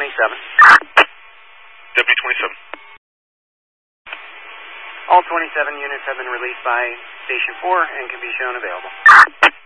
Deputy 27. All 27 units have been released by Station 4 and can be shown available.